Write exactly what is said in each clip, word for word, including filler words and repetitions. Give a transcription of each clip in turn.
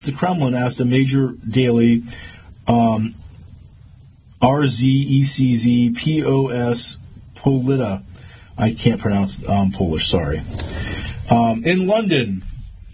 The Kremlin asked a major daily um, R Z E C Z P O S Polita. I can't pronounce um, Polish, sorry. Um, in London,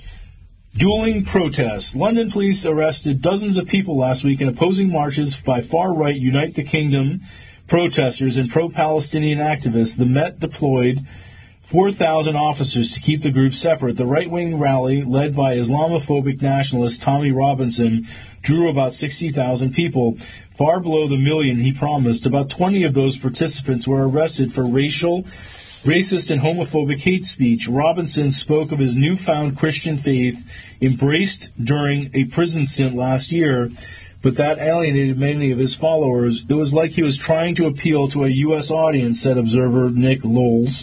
dueling protests. London police arrested dozens of people last week in opposing marches by far-right Unite the Kingdom protesters and pro-Palestinian activists. The Met deployed four thousand officers to keep the group separate. The right-wing rally, led by Islamophobic nationalist Tommy Robinson, drew about sixty thousand people, far below the million he promised. About twenty of those participants were arrested for racial, racist, and homophobic hate speech. Robinson spoke of his newfound Christian faith, embraced during a prison stint last year, but that alienated many of his followers. It was like he was trying to appeal to a U S audience, said observer Nick Lowles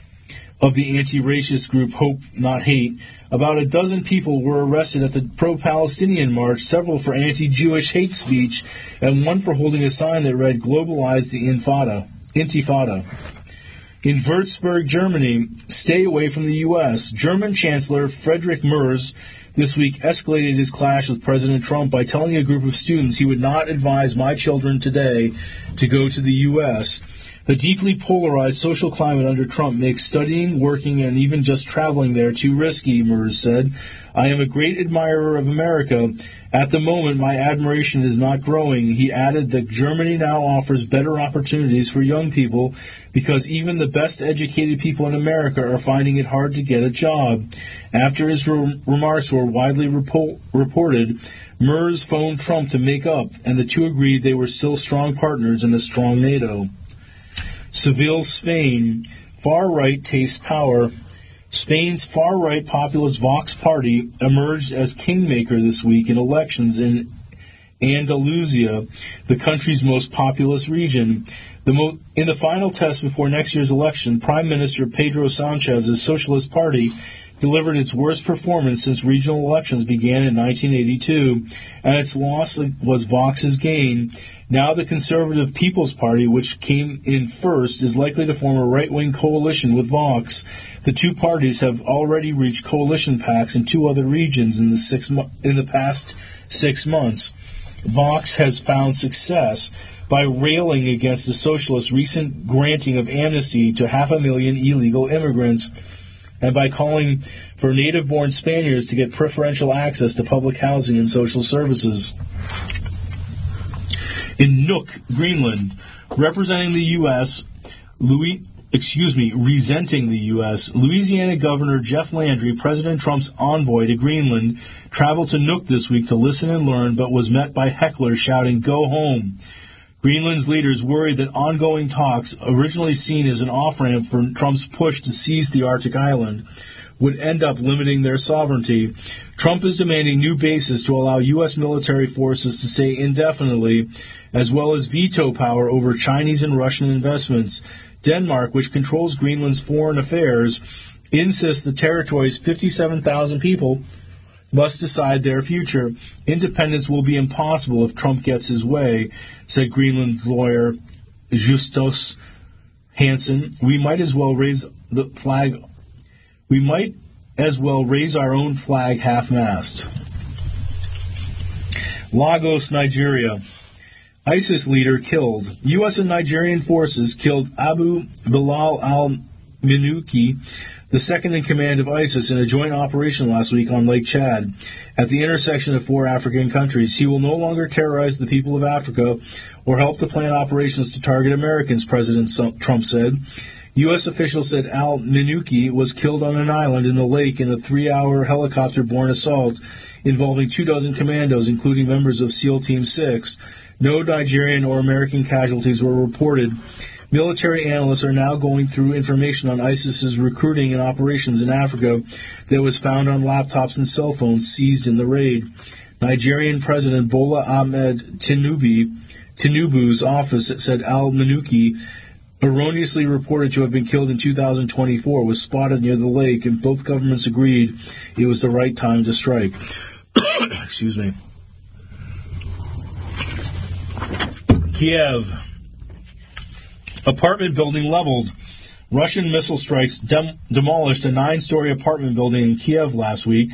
of the anti-racist group Hope Not Hate. About a dozen people were arrested at the pro-Palestinian march, several for anti-Jewish hate speech, and one for holding a sign that read, "Globalize the Intifada." Intifada. In Würzburg, Germany, stay away from the U S. German Chancellor Friedrich Merz this week escalated his clash with President Trump by telling a group of students he would not advise my children today to go to the U S. The deeply polarized social climate under Trump makes studying, working, and even just traveling there too risky, Merz said. I am a great admirer of America. At the moment, my admiration is not growing. He added that Germany now offers better opportunities for young people because even the best educated people in America are finding it hard to get a job. After his re- remarks were widely repo- reported, Merz phoned Trump to make up, and the two agreed they were still strong partners in a strong NATO. Seville, Spain. Far-right tastes power. Spain's far-right populist Vox party emerged as kingmaker this week in elections in Andalusia, the country's most populous region. The mo- in the final test before next year's election, Prime Minister Pedro Sanchez's Socialist Party delivered its worst performance since regional elections began in nineteen eighty-two, and its loss was Vox's gain. Now the Conservative People's Party, which came in first, is likely to form a right-wing coalition with Vox. The two parties have already reached coalition pacts in two other regions in the six mo- in the past six months. Vox has found success by railing against the socialists' recent granting of amnesty to half a million illegal immigrants, and by calling for native-born Spaniards to get preferential access to public housing and social services. In Nuuk, Greenland, representing the U S, Louis, excuse me, resenting the U S, Louisiana Governor Jeff Landry, President Trump's envoy to Greenland, traveled to Nuuk this week to listen and learn, but was met by hecklers shouting, "Go home." Greenland's leaders worried that ongoing talks, originally seen as an off-ramp for Trump's push to seize the Arctic island, would end up limiting their sovereignty. Trump is demanding new bases to allow U S military forces to stay indefinitely, as well as veto power over Chinese and Russian investments. Denmark, which controls Greenland's foreign affairs, insists the territory's fifty-seven thousand people must decide their future. Independence will be impossible if Trump gets his way, said Greenland lawyer Justus Hansen. We might as well raise the flag. We might as well raise our own flag half-mast. Lagos, Nigeria. ISIS leader killed. U S and Nigerian forces killed Abu Bilal al-Minuki, the second in command of ISIS, in a joint operation last week on Lake Chad, at the intersection of four African countries. He will no longer terrorize the people of Africa or help to plan operations to target Americans, President Trump said. U S officials said al-Minuki was killed on an island in the lake in a three-hour helicopter-borne assault involving two dozen commandos, including members of SEAL Team six. No Nigerian or American casualties were reported. Military analysts are now going through information on ISIS's recruiting and operations in Africa that was found on laptops and cell phones seized in the raid. Nigerian President Bola Ahmed Tinubu, Tinubu's office said al-Minuki, erroneously reported to have been killed in two thousand twenty-four, was spotted near the lake, and both governments agreed it was the right time to strike. Excuse me. Kiev. Apartment building leveled. Russian missile strikes dem- demolished a nine-story apartment building in Kiev last week,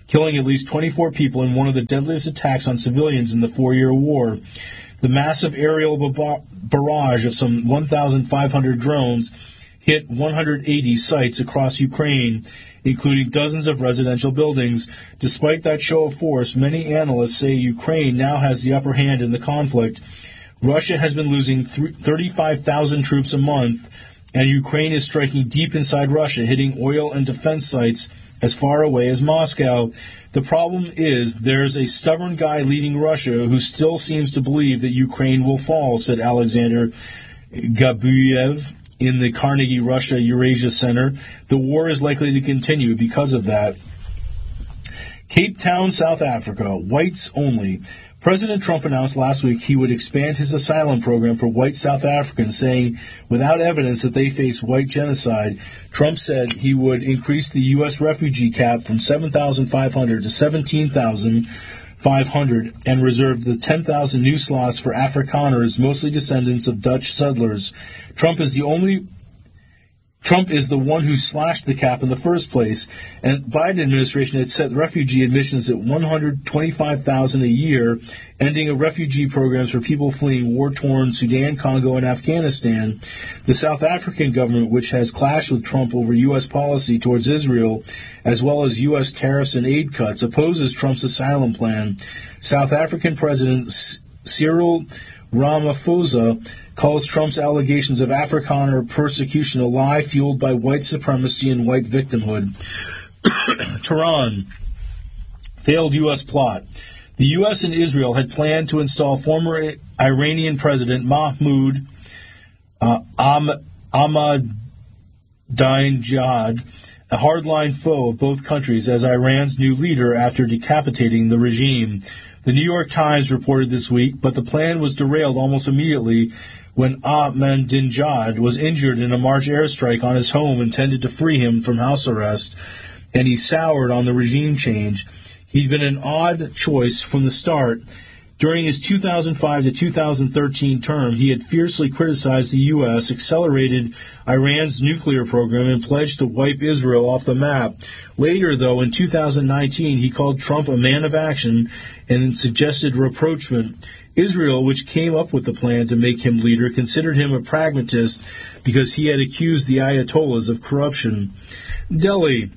killing at least twenty-four people in one of the deadliest attacks on civilians in the four-year war. The massive aerial barrage of some one thousand five hundred drones hit one hundred eighty sites across Ukraine, including dozens of residential buildings. Despite that show of force, many analysts say Ukraine now has the upper hand in the conflict. Russia has been losing thirty-five thousand troops a month, and Ukraine is striking deep inside Russia, hitting oil and defense sites as far away as Moscow. The problem is there's a stubborn guy leading Russia who still seems to believe that Ukraine will fall, said Alexander Gabuyev in the Carnegie Russia Eurasia Center. The war is likely to continue because of that. Cape Town, South Africa, whites only. President Trump announced last week he would expand his asylum program for white South Africans, saying without evidence that they face white genocide. Trump said he would increase the U S refugee cap from seven thousand five hundred to seventeen thousand five hundred and reserved the ten thousand new slots for Afrikaners, mostly descendants of Dutch settlers. Trump is the only Trump is the one who slashed the cap in the first place, and Biden administration had set refugee admissions at one hundred twenty-five thousand a year, ending a refugee programs for people fleeing war-torn Sudan, Congo, and Afghanistan. The South African government, which has clashed with Trump over U S policy towards Israel, as well as U S tariffs and aid cuts, opposes Trump's asylum plan. South African President Cyril Ramaphosa calls Trump's allegations of Afrikaner persecution a lie fueled by white supremacy and white victimhood. Tehran. Failed U S plot. The U S and Israel had planned to install former Iranian President Mahmoud uh, Ahmadinejad, a hardline foe of both countries, as Iran's new leader after decapitating the regime. The New York Times reported this week, but the plan was derailed almost immediately when Ahmadinejad was injured in a March airstrike on his home intended to free him from house arrest, and he soured on the regime change. He'd been an odd choice from the start. During his two thousand five to two thousand thirteen term, he had fiercely criticized the U S, accelerated Iran's nuclear program, and pledged to wipe Israel off the map. Later, though, in two thousand nineteen, he called Trump a man of action and suggested rapprochement. Israel, which came up with the plan to make him leader, considered him a pragmatist because he had accused the Ayatollahs of corruption. Delhi.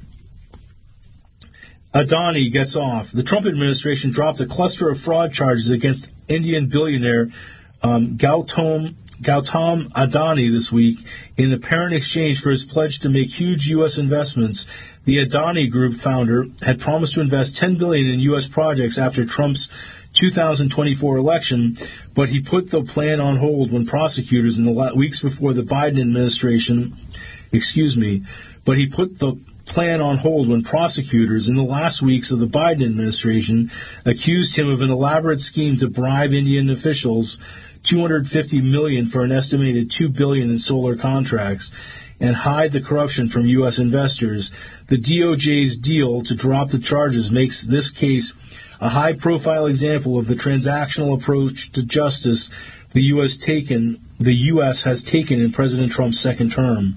Adani gets off. The Trump administration dropped a cluster of fraud charges against Indian billionaire um, Gautam, Gautam Adani this week in apparent exchange for his pledge to make huge U S investments. The Adani Group founder had promised to invest ten billion dollars in U S projects after Trump's two thousand twenty-four election, but he put the plan on hold when prosecutors in the weeks before the Biden administration, excuse me, but he put the plan on hold when prosecutors in the last weeks of the Biden administration accused him of an elaborate scheme to bribe Indian officials two hundred fifty million dollars for an estimated two billion dollars in solar contracts and hide the corruption from U S investors. The D O J's deal to drop the charges makes this case a high-profile example of the transactional approach to justice the U S taken the U S has taken in President Trump's second term.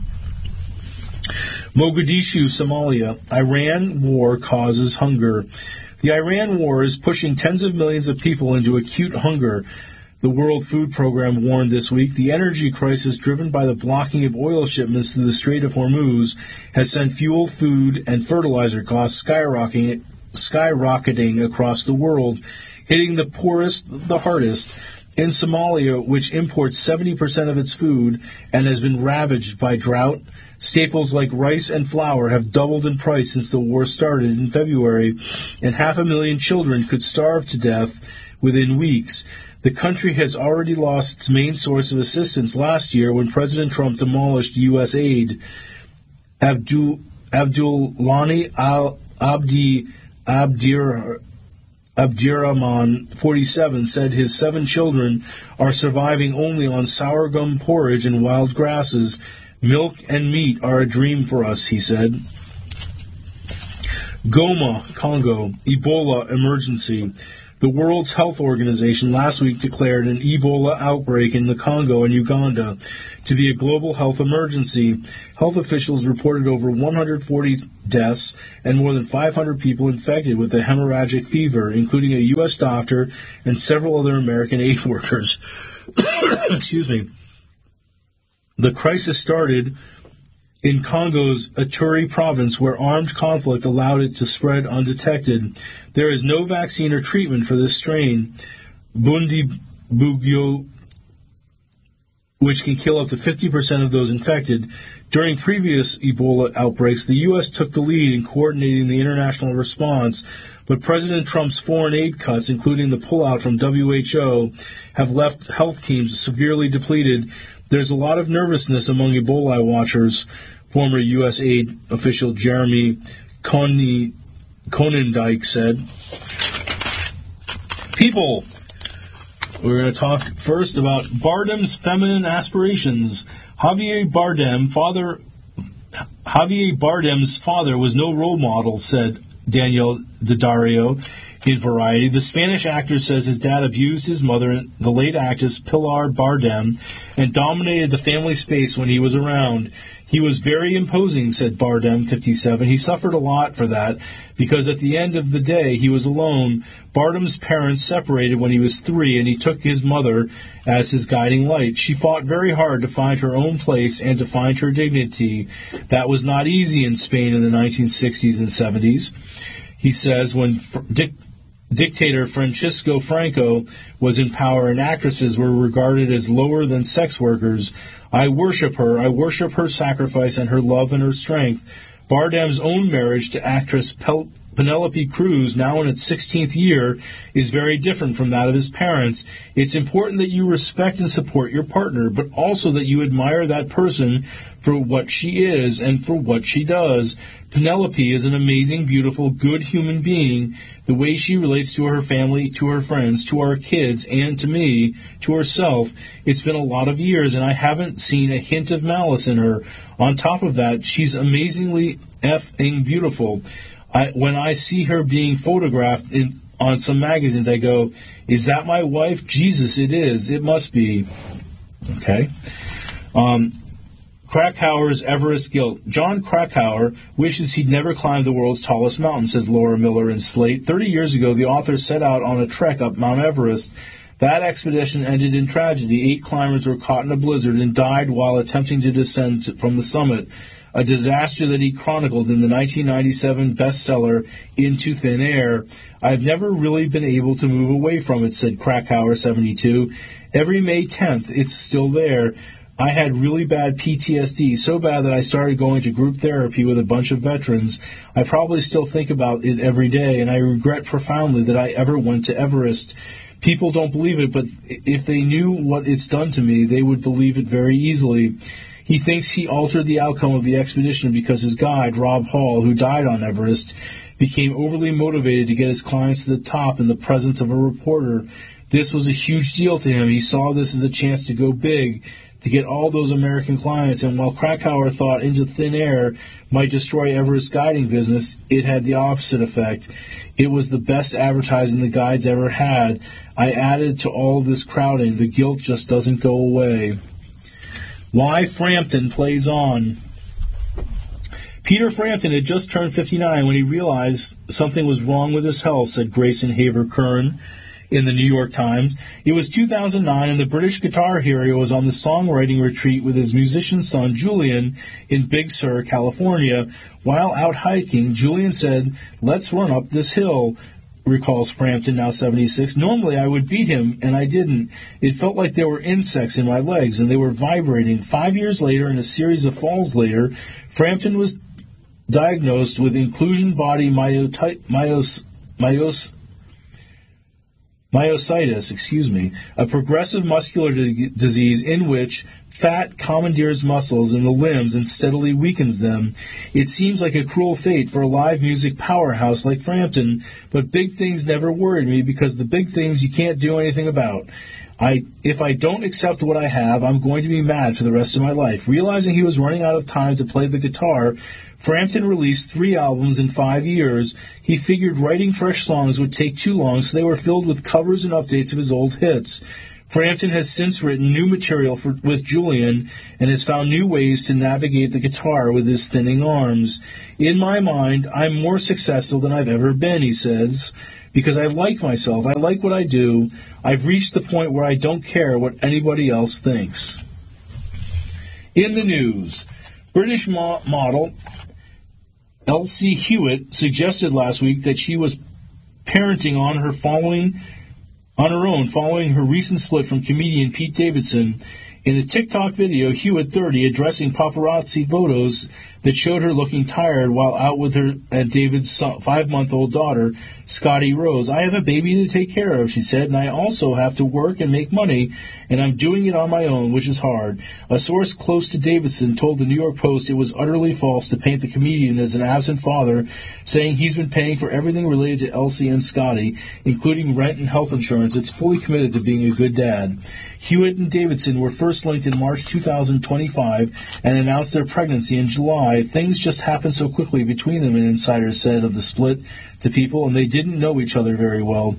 Mogadishu, Somalia. Iran war causes hunger. The Iran war is pushing tens of millions of people into acute hunger, the World Food Program warned this week. The energy crisis driven by the blocking of oil shipments through the Strait of Hormuz has sent fuel, food, and fertilizer costs skyrocketing, skyrocketing across the world, hitting the poorest the hardest. In Somalia, which imports seventy percent of its food and has been ravaged by drought, staples like rice and flour have doubled in price since the war started in February, and half a million children could starve to death within weeks. The country has already lost its main source of assistance last year when President Trump demolished U S aid. Abdul Abdulani Al Abdi Abdir Abdirahman, forty-seven, said his seven children are surviving only on sorghum porridge and wild grasses. Milk and meat are a dream for us, he said. Goma, Congo, Ebola emergency. The World Health Organization last week declared an Ebola outbreak in the Congo and Uganda to be a global health emergency. Health officials reported over one hundred forty deaths and more than five hundred people infected with the hemorrhagic fever, including a U S doctor and several other American aid workers. Excuse me. The crisis started in Congo's Ituri province, where armed conflict allowed it to spread undetected. There is no vaccine or treatment for this strain, Bundibugyo, which can kill up to fifty percent of those infected. During previous Ebola outbreaks, the U S took the lead in coordinating the international response, but President Trump's foreign aid cuts, including the pullout from W H O, have left health teams severely depleted. There's a lot of nervousness among Ebola watchers, former U S aid official Jeremy Konendijk said. People, we're going to talk first about Bardem's feminine aspirations. Javier Bardem, father, Javier Bardem's father was no role model, said Daniel Daddario in Variety. The Spanish actor says his dad abused his mother, the late actress Pilar Bardem, and dominated the family space when he was around. He was very imposing, said Bardem, fifty-seven. He suffered a lot for that, because at the end of the day, he was alone. Bardem's parents separated when he was three, and he took his mother as his guiding light. She fought very hard to find her own place and to find her dignity. That was not easy in Spain in the nineteen sixties and seventies. He says when Dick Dictator Francisco Franco was in power and actresses were regarded as lower than sex workers. I worship her. I worship her sacrifice and her love and her strength. Bardem's own marriage to actress Pel- Penelope Cruz, now in its sixteenth year, is very different from that of his parents. It's important that you respect and support your partner, but also that you admire that person for what she is and for what she does. Penelope is an amazing, beautiful, good human being. The way she relates to her family, to her friends, to our kids, and to me, to herself. It's been a lot of years, and I haven't seen a hint of malice in her. On top of that, she's amazingly effing beautiful. I, when I see her being photographed in, on some magazines, I go, is that my wife? Jesus, it is. It must be. Okay. Um, Krakauer's Everest guilt. John Krakauer wishes he'd never climbed the world's tallest mountain, says Laura Miller in Slate. Thirty years ago, the author set out on a trek up Mount Everest. That expedition ended in tragedy. Eight climbers were caught in a blizzard and died while attempting to descend from the summit, a disaster that he chronicled in the nineteen ninety-seven bestseller Into Thin Air. I've never really been able to move away from it, said Krakauer, seventy-two. Every May tenth, it's still there. I had really bad P T S D, so bad that I started going to group therapy with a bunch of veterans. I probably still think about it every day, and I regret profoundly that I ever went to Everest. People don't believe it, but if they knew what it's done to me, they would believe it very easily. He thinks he altered the outcome of the expedition because his guide, Rob Hall, who died on Everest, became overly motivated to get his clients to the top in the presence of a reporter. This was a huge deal to him. He saw this as a chance to go big, to get all those American clients, and while Krakauer thought Into Thin Air might destroy Everest's guiding business, it had the opposite effect. It was the best advertising the guides ever had. I added to all of this crowding. The guilt just doesn't go away. Why Frampton plays on. Peter Frampton had just turned fifty-nine when he realized something was wrong with his health, said Grayson Haver Kern in the New York Times. It was two thousand nine, and the British guitar hero was on the songwriting retreat with his musician son, Julian, in Big Sur, California. While out hiking, Julian said, "Let's run up this hill," recalls Frampton, now seventy-six. Normally I would beat him, and I didn't. It felt like there were insects in my legs, and they were vibrating. Five years later, and a series of falls later, Frampton was diagnosed with inclusion body myoti- myos, myos, myositis, excuse me, a progressive muscular d- disease in which fat commandeers muscles in the limbs and steadily weakens them. It seems like a cruel fate for a live music powerhouse like Frampton, but big things never worried me because the big things you can't do anything about. I, if I don't accept what I have, I'm going to be mad for the rest of my life. Realizing he was running out of time to play the guitar, Frampton released three albums in five years. He figured writing fresh songs would take too long, so they were filled with covers and updates of his old hits. Frampton has since written new material for, with Julian and has found new ways to navigate the guitar with his thinning arms. In my mind, I'm more successful than I've ever been, he says, because I like myself. I like what I do. I've reached the point where I don't care what anybody else thinks. In the news, British mo- model Elsie Hewitt suggested last week that she was parenting on her following on her own following her recent split from comedian Pete Davidson. In a TikTok video, Hewitt, thirty, addressing paparazzi photos that showed her looking tired while out with her and David's five-month-old daughter, Scotty Rose. I have a baby to take care of, she said, and I also have to work and make money, and I'm doing it on my own, which is hard. A source close to Davidson told the New York Post it was utterly false to paint the comedian as an absent father, saying he's been paying for everything related to Elsie and Scotty, including rent and health insurance. It's fully committed to being a good dad. Hewitt and Davidson were first linked in March two thousand twenty-five and announced their pregnancy in July. Things just happened so quickly between them, an insider said of the split to People, and they didn't know each other very well.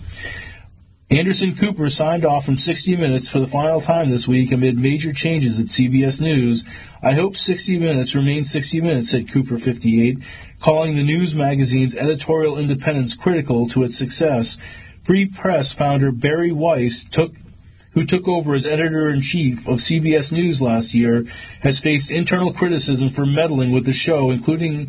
Anderson Cooper signed off from sixty minutes for the final time this week amid major changes at C B S News. I hope sixty minutes remains sixty minutes, said Cooper, fifty-eight, calling the news magazine's editorial independence critical to its success. Free Press founder Barry Weiss took who took over as editor-in-chief of C B S News last year, has faced internal criticism for meddling with the show, including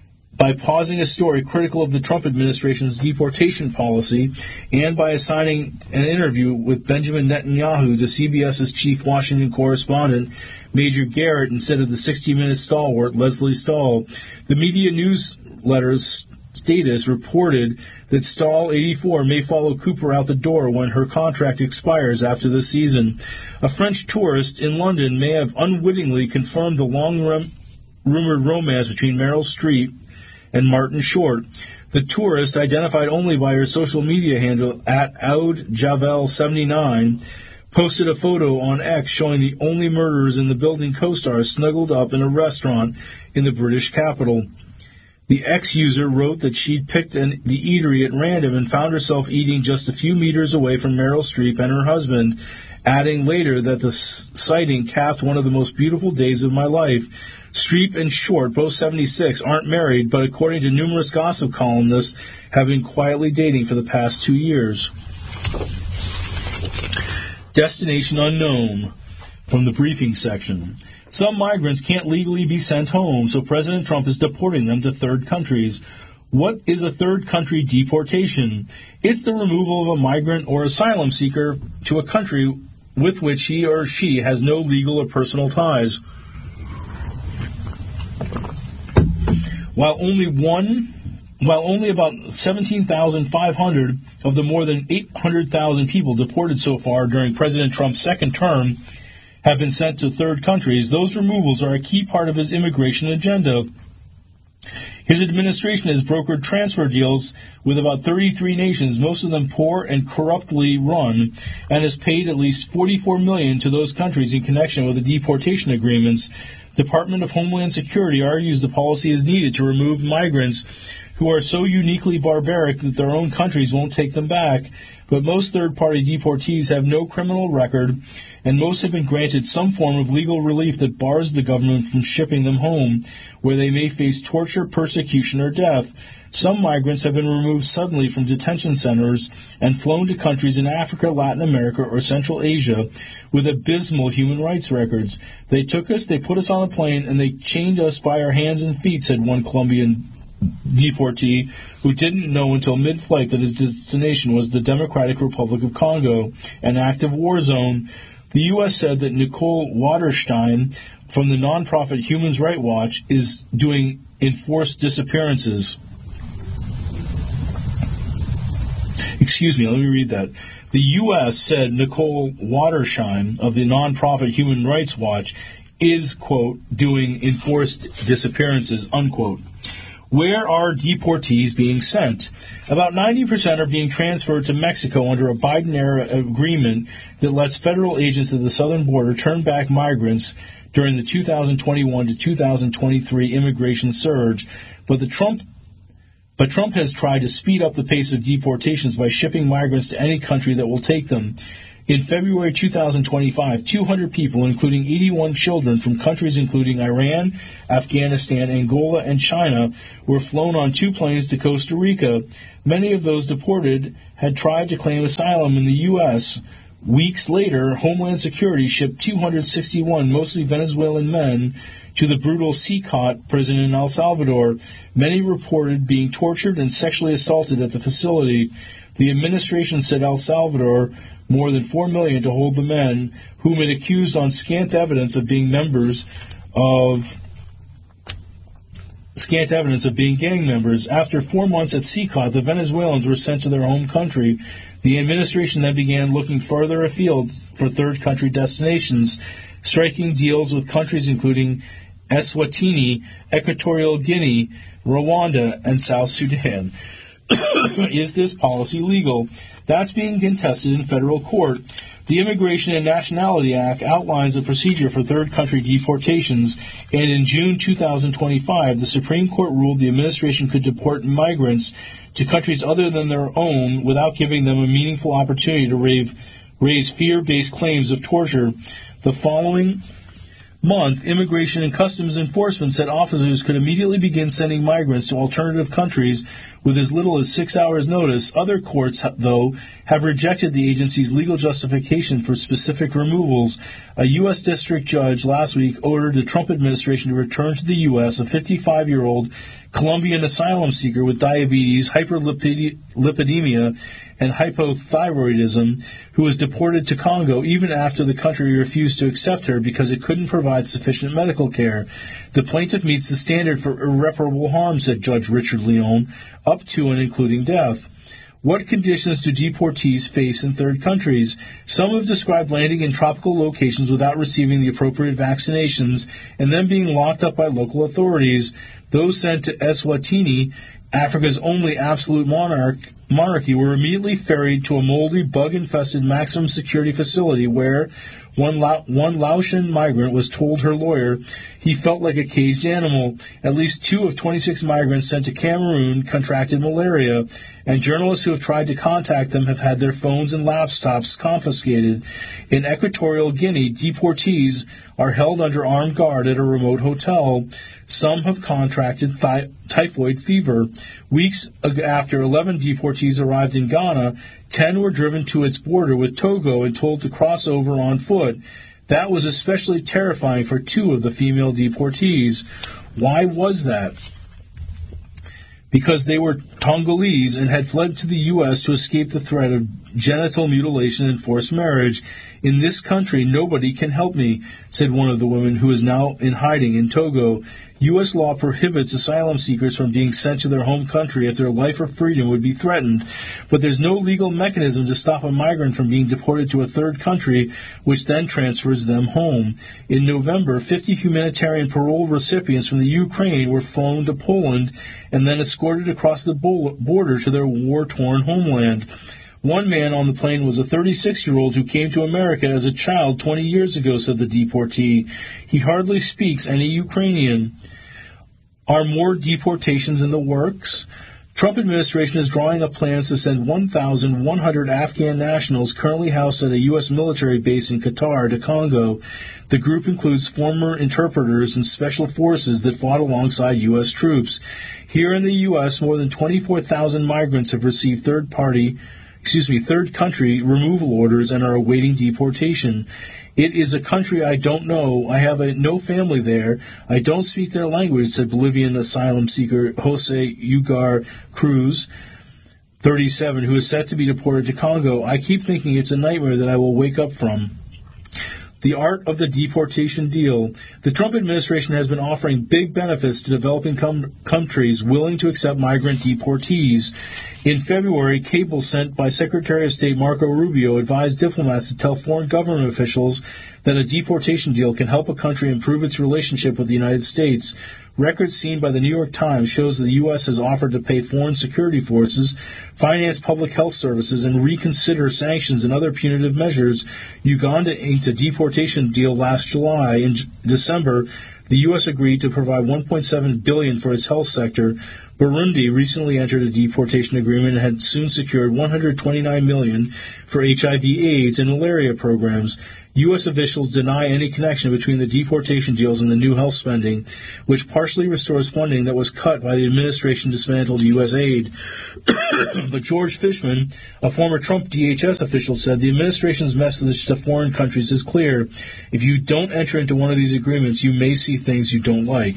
by pausing a story critical of the Trump administration's deportation policy and by assigning an interview with Benjamin Netanyahu to CBS's chief Washington correspondent, Major Garrett, instead of the sixty-minute stalwart Leslie Stahl. The media newsletter's Status reported that Stahl, eighty-four, may follow Cooper out the door when her contract expires after the season. A French tourist in London may have unwittingly confirmed the long-rumored romance between Meryl Streep and Martin Short. The tourist, identified only by her social media handle at Aud Javel seventy-nine, posted a photo on X showing the only murderers in the building co-stars snuggled up in a restaurant in the British capital. The X-user wrote that she'd picked an, the eatery at random and found herself eating just a few meters away from Meryl Streep and her husband, adding later that the s- sighting capped one of the most beautiful days of my life. Streep and Short, both seventy-six, aren't married, but according to numerous gossip columnists, have been quietly dating for the past two years. Destination unknown, from the briefing section. Some migrants can't legally be sent home, so President Trump is deporting them to third countries. What is a third country deportation? It's the removal of a migrant or asylum seeker to a country with which he or she has no legal or personal ties. While only one, while only about seventeen thousand five hundred of the more than eight hundred thousand people deported so far during President Trump's second term have been sent to third countries, those removals are a key part of his immigration agenda. His administration has brokered transfer deals with about thirty-three nations, most of them poor and corruptly run, and has paid at least forty-four million dollars to those countries in connection with the deportation agreements. Department of Homeland Security argues the policy is needed to remove migrants who are so uniquely barbaric that their own countries won't take them back. But most third-party deportees have no criminal record, and most have been granted some form of legal relief that bars the government from shipping them home, where they may face torture, persecution, or death. Some migrants have been removed suddenly from detention centers and flown to countries in Africa, Latin America, or Central Asia with abysmal human rights records. They took us, they put us on a plane, and they chained us by our hands and feet, said one Colombian deportee who didn't know until mid-flight that his destination was the Democratic Republic of Congo, an active war zone. The U S said that Nicole Waterstein from the nonprofit Human Rights Watch is doing enforced disappearances. excuse me, let me read that. The U S, said Nicole Watersheim of the nonprofit Human Rights Watch, is, quote, doing enforced disappearances, unquote. Where are deportees being sent? About ninety percent are being transferred to Mexico under a Biden-era agreement that lets federal agents at the southern border turn back migrants during the two thousand twenty-one to two thousand twenty-three immigration surge. But the Trump But Trump has tried to speed up the pace of deportations by shipping migrants to any country that will take them. In February two thousand twenty-five, two hundred people, including eighty-one children from countries including Iran, Afghanistan, Angola, and China, were flown on two planes to Costa Rica. Many of those deported had tried to claim asylum in the U S. Weeks later, Homeland Security shipped two hundred sixty-one, mostly Venezuelan men, to the brutal Secot prison in El Salvador. Many reported being tortured and sexually assaulted at the facility. The administration said El Salvador more than four million to hold the men, whom it accused on scant evidence of being members of scant evidence of being gang members. After four months at Secot, the Venezuelans were sent to their home country. The administration then began looking further afield for third country destinations, striking deals with countries including Eswatini, Equatorial Guinea, Rwanda, and South Sudan. Is this policy legal? That's being contested in federal court. The Immigration and Nationality Act outlines a procedure for third country deportations, and in June two thousand twenty-five, the Supreme Court ruled the administration could deport migrants to countries other than their own without giving them a meaningful opportunity to raise, raise fear-based claims of torture. The following month, Immigration and Customs Enforcement said officers could immediately begin sending migrants to alternative countries with as little as six hours' notice. Other courts, though, have rejected the agency's legal justification for specific removals. A U S district judge last week ordered the Trump administration to return to the U S a fifty-five-year-old Colombian asylum seeker with diabetes, hyperlipidemia, and hypothyroidism, who was deported to Congo even after the country refused to accept her because it couldn't provide sufficient medical care. The plaintiff meets the standard for irreparable harm, said Judge Richard Leon, up to and including death. What conditions do deportees face in third countries? Some have described landing in tropical locations without receiving the appropriate vaccinations and then being locked up by local authorities. Those sent to Eswatini, Africa's only absolute monarch, monarchy, were immediately ferried to a moldy, bug-infested maximum security facility where one, La- one Laotian migrant was told her lawyer he felt like a caged animal. At least two of twenty-six migrants sent to Cameroon contracted malaria, and journalists who have tried to contact them have had their phones and laptops confiscated. In Equatorial Guinea, deportees are held under armed guard at a remote hotel. Some have contracted thi- typhoid fever. Weeks after eleven deportees arrived in Ghana, ten were driven to its border with Togo and told to cross over on foot. That was especially terrifying for two of the female deportees. Why was that? Because they were Tongolese and had fled to the U S to escape the threat of genital mutilation and forced marriage. In this country, nobody can help me, said one of the women who is now in hiding in Togo. U S law prohibits asylum seekers from being sent to their home country if their life or freedom would be threatened. But there's no legal mechanism to stop a migrant from being deported to a third country, which then transfers them home. In November, fifty humanitarian parole recipients from the Ukraine were flown to Poland and then escorted across the border to their war-torn homeland. One man on the plane was a thirty-six-year-old who came to America as a child twenty years ago, said the deportee. He hardly speaks any Ukrainian. Are more deportations in the works? Trump administration is drawing up plans to send one thousand one hundred Afghan nationals currently housed at a U S military base in Qatar to Congo. The group includes former interpreters and special forces that fought alongside U S troops. Here in the U S, more than twenty-four thousand migrants have received third-party excuse me, third country removal orders and are awaiting deportation. It is a country I don't know. I have a, no family there. I don't speak their language, said Bolivian asylum seeker Jose Ugar Cruz, thirty-seven, who is set to be deported to Congo. I keep thinking it's a nightmare that I will wake up from. The art of the deportation deal. The Trump administration has been offering big benefits to developing com- countries willing to accept migrant deportees. In February, cable sent by Secretary of State Marco Rubio advised diplomats to tell foreign government officials that a deportation deal can help a country improve its relationship with the United States. Records seen by the New York Times shows that the U S has offered to pay foreign security forces, finance public health services, and reconsider sanctions and other punitive measures. Uganda inked a deportation deal last July. In J- December, the U S agreed to provide one point seven billion dollars for its health sector. Burundi recently entered a deportation agreement and had soon secured one hundred twenty-nine million dollars for H I V AIDS and malaria programs. U S officials deny any connection between the deportation deals and the new health spending, which partially restores funding that was cut by the administration dismantled U S aid. But George Fishman, a former Trump D H S official, said the administration's message to foreign countries is clear. If you don't enter into one of these agreements, you may see things you don't like.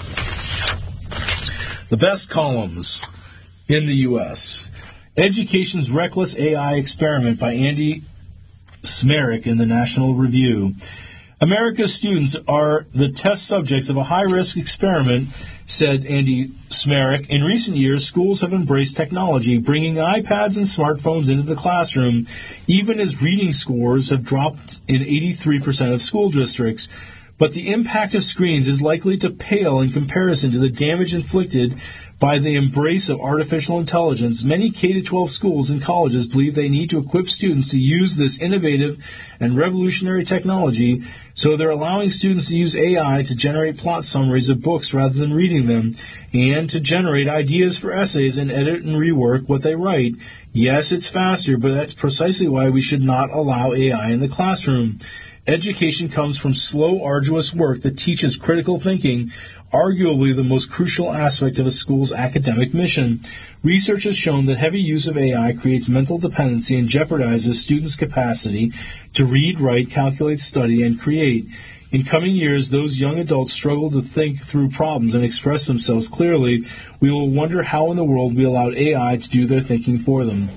The best columns in the U S Education's Reckless A I Experiment by Andy Smerek in the National Review. America's students are the test subjects of a high-risk experiment, said Andy Smerek. In recent years, schools have embraced technology, bringing iPads and smartphones into the classroom, even as reading scores have dropped in eighty-three percent of school districts. But the impact of screens is likely to pale in comparison to the damage inflicted by the embrace of artificial intelligence. Many K through twelve schools and colleges believe they need to equip students to use this innovative and revolutionary technology, so they're allowing students to use A I to generate plot summaries of books rather than reading them, and to generate ideas for essays and edit and rework what they write. Yes, it's faster, but that's precisely why we should not allow A I in the classroom. Education comes from slow, arduous work that teaches critical thinking, arguably the most crucial aspect of a school's academic mission. Research has shown that heavy use of A I creates mental dependency and jeopardizes students' capacity to read, write, calculate, study, and create. In coming years, those young adults struggle to think through problems and express themselves clearly. We will wonder how in the world we allowed A I to do their thinking for them.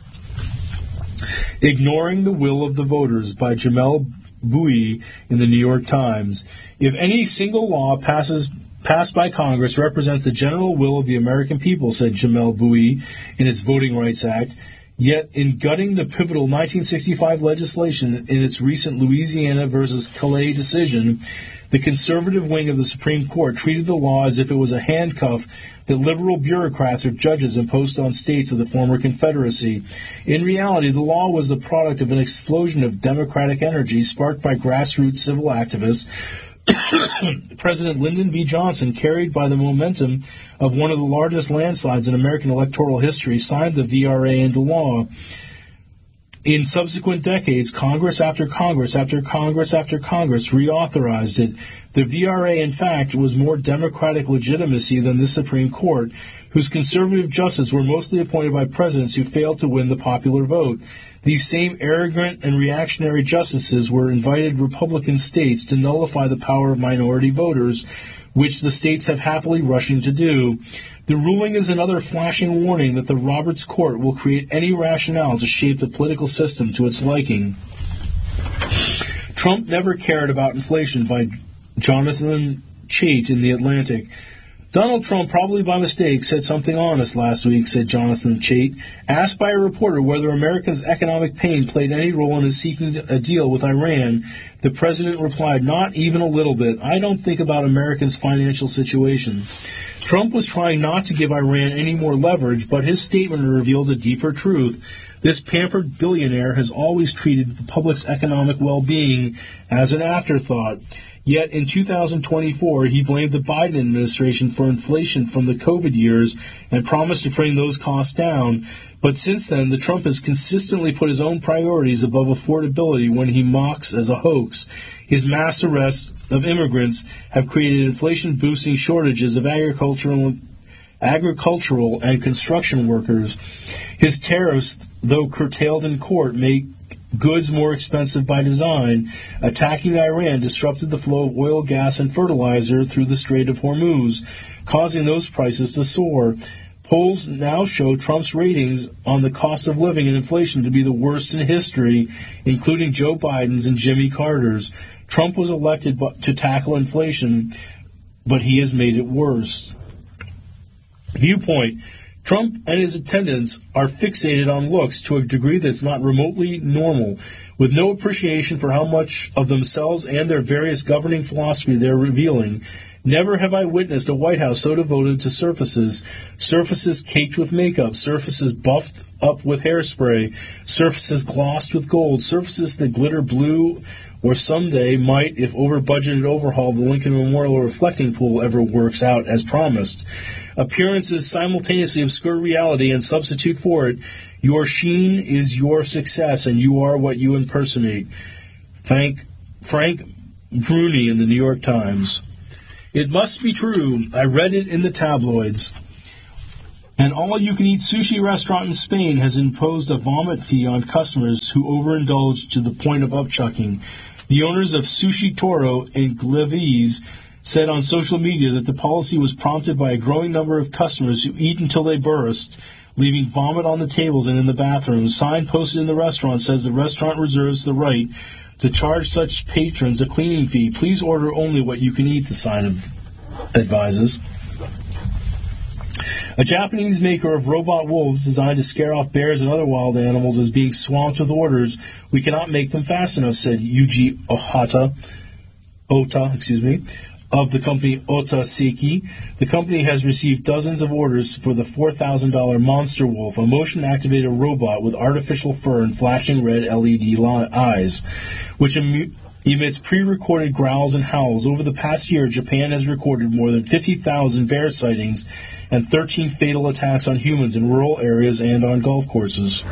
Ignoring the Will of the Voters by Jamel Bouie in the New York Times. If any single law passes passed by Congress represents the general will of the American people, said Jamel Bouie in its Voting Rights Act, yet in gutting the pivotal nineteen sixty-five legislation in its recent Louisiana versus Calais decision, the conservative wing of the Supreme Court treated the law as if it was a handcuff that liberal bureaucrats or judges imposed on states of the former Confederacy. In reality, the law was the product of an explosion of democratic energy sparked by grassroots civil activists. President Lyndon B. Johnson, carried by the momentum of one of the largest landslides in American electoral history, signed the V R A into law. In subsequent decades, Congress after Congress after Congress after Congress reauthorized it. The V R A, in fact, was more democratic legitimacy than the Supreme Court, whose conservative justices were mostly appointed by presidents who failed to win the popular vote. These same arrogant and reactionary justices were invited Republican states to nullify the power of minority voters, which the states have happily rushing to do. The ruling is another flashing warning that the Roberts Court will create any rationale to shape the political system to its liking. Trump never cared about inflation by Jonathan Chait in The Atlantic. Donald Trump, probably by mistake, said something honest last week, said Jonathan Chait. Asked by a reporter whether America's economic pain played any role in his seeking a deal with Iran, the president replied, "Not even a little bit. I don't think about Americans' financial situation." Trump was trying not to give Iran any more leverage, but his statement revealed a deeper truth. This pampered billionaire has always treated the public's economic well-being as an afterthought. Yet in two thousand twenty-four, he blamed the Biden administration for inflation from the COVID years and promised to bring those costs down. But since then, the Trump has consistently put his own priorities above affordability when he mocks as a hoax. His mass arrests of immigrants have created inflation-boosting shortages of agricultural agricultural and construction workers. His tariffs, though curtailed in court, make goods more expensive by design. Attacking Iran disrupted the flow of oil, gas, and fertilizer through the Strait of Hormuz, causing those prices to soar. Polls now show Trump's ratings on the cost of living and inflation to be the worst in history, including Joe Biden's and Jimmy Carter's. Trump was elected to tackle inflation, but he has made it worse. Viewpoint. Trump and his attendants are fixated on looks to a degree that's not remotely normal, with no appreciation for how much of themselves and their various governing philosophy they're revealing. Never have I witnessed a White House so devoted to surfaces, surfaces caked with makeup, surfaces buffed up with hairspray, surfaces glossed with gold, surfaces that glitter blue, or someday might, if over-budgeted overhaul of the Lincoln Memorial Reflecting Pool ever works out as promised. Appearances simultaneously obscure reality and substitute for it. Your sheen is your success, and you are what you impersonate. Frank, Frank Bruni in the New York Times. It must be true. I read it in the tabloids. An all-you-can-eat sushi restaurant in Spain has imposed a vomit fee on customers who overindulge to the point of upchucking. The owners of Sushi Toro in Gliwice said on social media that the policy was prompted by a growing number of customers who eat until they burst, leaving vomit on the tables and in the bathrooms. Sign posted in the restaurant says the restaurant reserves the right to charge such patrons a cleaning fee. Please order only what you can eat, the sign advises. A Japanese maker of robot wolves designed to scare off bears and other wild animals is being swamped with orders. We cannot make them fast enough, said Yuji Ohata, Ota, excuse me, of the company Ota Seiki. The company has received dozens of orders for the four thousand dollars Monster Wolf, a motion-activated robot with artificial fur and flashing red L E D li- eyes, which em- emits pre-recorded growls and howls. Over the past year, Japan has recorded more than fifty thousand bear sightings and thirteen fatal attacks on humans in rural areas and on golf courses.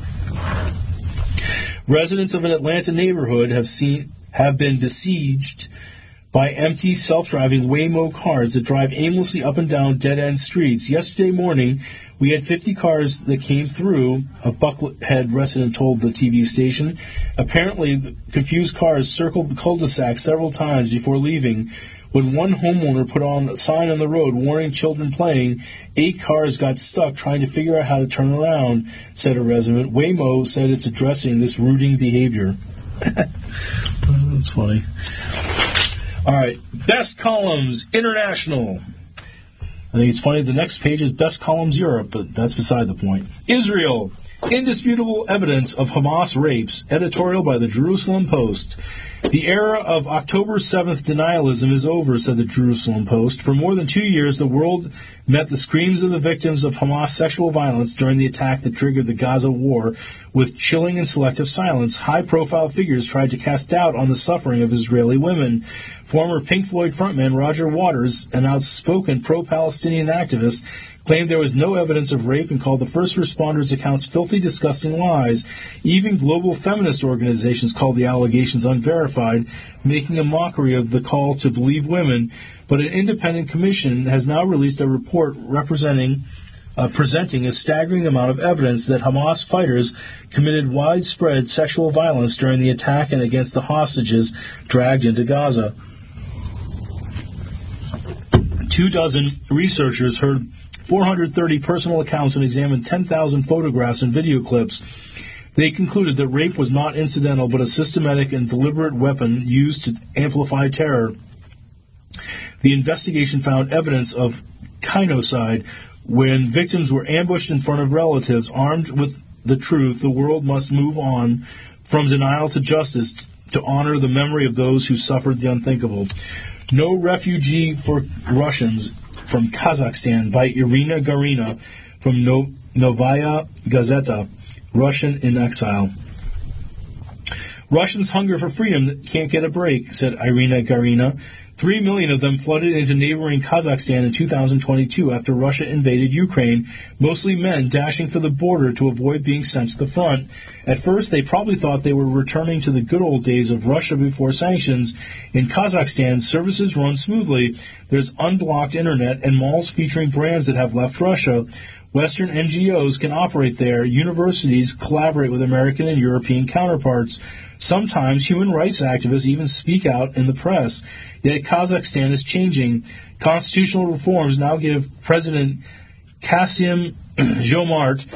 Residents of an Atlanta neighborhood have seen have been besieged by empty self-driving Waymo cars that drive aimlessly up and down dead-end streets. Yesterday morning, we had fifty cars that came through, a Buckhead resident told the T V station. Apparently, the confused cars circled the cul-de-sac several times before leaving. When one homeowner put on a sign on the road warning children playing, eight cars got stuck trying to figure out how to turn around, said a resident. Waymo said it's addressing this rooting behavior. That's funny. All right, Best Columns International. I think it's funny, the next page is Best Columns Europe, but that's beside the point. Israel, indisputable evidence of Hamas rapes, editorial by the Jerusalem Post. The era of October seventh denialism is over, said the Jerusalem Post. For more than two years, the world met the screams of the victims of Hamas sexual violence during the attack that triggered the Gaza war with chilling and selective silence. High-profile figures tried to cast doubt on the suffering of Israeli women. Former Pink Floyd frontman Roger Waters, an outspoken pro-Palestinian activist, claimed there was no evidence of rape and called the first responders' accounts filthy, disgusting lies. Even global feminist organizations called the allegations unverified, making a mockery of the call to believe women. But an independent commission has now released a report representing Uh, presenting a staggering amount of evidence that Hamas fighters committed widespread sexual violence during the attack and against the hostages dragged into Gaza. Two dozen researchers heard four hundred thirty personal accounts and examined ten thousand photographs and video clips. They concluded that rape was not incidental but a systematic and deliberate weapon used to amplify terror. The investigation found evidence of kinocide, when victims were ambushed in front of relatives. Armed with the truth, the world must move on from denial to justice to honor the memory of those who suffered the unthinkable. No Refugee for Russians from Kazakhstan by Irina Garina from no- Novaya Gazeta, Russian in exile. Russians hunger for freedom can't get a break, said Irina Garina. Three million of them flooded into neighboring Kazakhstan in two thousand twenty-two after Russia invaded Ukraine, mostly men dashing for the border to avoid being sent to the front. At first, they probably thought they were returning to the good old days of Russia before sanctions. In Kazakhstan, services run smoothly. There's unblocked internet and malls featuring brands that have left Russia. Western N G Os can operate there. Universities collaborate with American and European counterparts. Sometimes human rights activists even speak out in the press. Yet Kazakhstan is changing. Constitutional reforms now give President Kasim Jomart